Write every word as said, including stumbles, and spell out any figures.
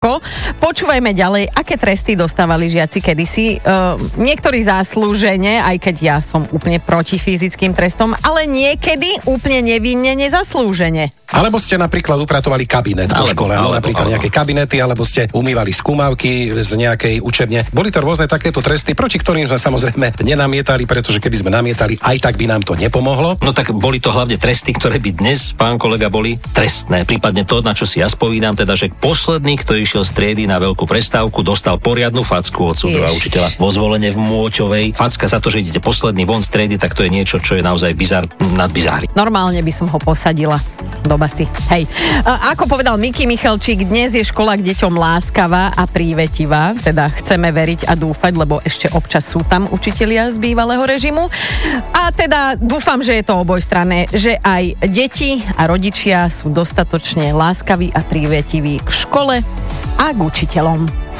Počúvajme ďalej, aké tresty dostávali žiaci kedysi. Uh, niektorí zaslúžene, aj keď ja som úplne proti fyzickým trestom, ale niekedy úplne nevinne nezaslúžene. Alebo ste napríklad upratovali kabinet po škole, alebo, napríklad alebo. nejaké kabinety, alebo ste umývali skúmavky z nejakej učebne. Boli to rôzne takéto tresty, proti ktorým sme samozrejme nenamietali, pretože keby sme namietali, aj tak by nám to nepomohlo. No tak boli to hlavne tresty, ktoré by dnes, pán kolega, boli trestné. Prípadne to, na čo si ja spomínam, teda, že posledný, kto išiel z triedy na veľkú prestávku, dostal poriadnu facku od súdruha učiteľa vo Zvolene v Môčovej. Facka za to, že idete posledný von z triedy, tak to je niečo, čo je naozaj bizár nad bizári. Normálne by som ho posadila do basy. Hej. A ako povedal Miky Michalčík, dnes je škola k deťom láskavá a prívetivá. Teda chceme veriť a dúfať, lebo ešte občas sú tam učitelia z bývalého režimu. A teda dúfam, že je to obojstranné, že aj deti a rodičia sú dostatočne láskaví a prívetiví k škole a k učiteľom.